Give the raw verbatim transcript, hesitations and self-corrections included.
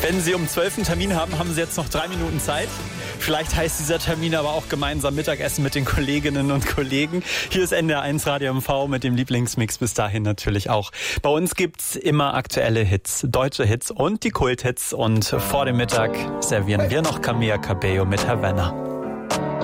Wenn Sie um zwölf einen Termin haben, haben Sie jetzt noch drei Minuten Zeit. Vielleicht heißt dieser Termin aber auch gemeinsam Mittagessen mit den Kolleginnen und Kollegen. Hier ist N D R eins Radio M V mit dem Lieblingsmix bis dahin natürlich auch. Bei uns gibt's immer aktuelle Hits, deutsche Hits und die Kulthits. Und vor dem Mittag servieren wir noch Camila Cabello mit Havana.